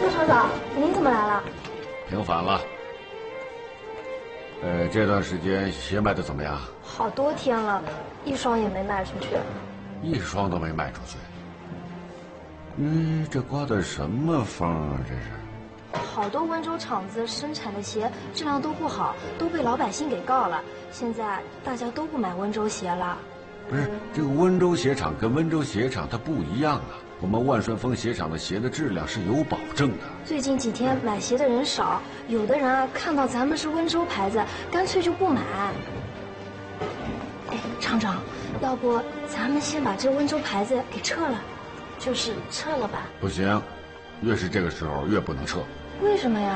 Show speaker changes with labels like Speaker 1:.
Speaker 1: 厂长，您怎么来了？
Speaker 2: 平反了。这段时间鞋卖的怎么样？
Speaker 1: 好多天了，一双也没卖出去。
Speaker 2: 一双都没卖出去。这刮的什么风啊？这是。
Speaker 1: 好多温州厂子生产的鞋质量都不好，都被老百姓给告了。现在大家都不买温州鞋了。
Speaker 2: 不是，这个温州鞋厂跟温州鞋厂它不一样啊。我们万顺丰鞋厂的鞋的质量是有保证的。
Speaker 1: 最近几天买鞋的人少，有的人啊看到咱们是温州牌子，干脆就不买。哎，厂长，要不咱们先把这温州牌子给撤了，就是撤了吧？
Speaker 2: 不行，越是这个时候越不能撤。
Speaker 1: 为什么呀？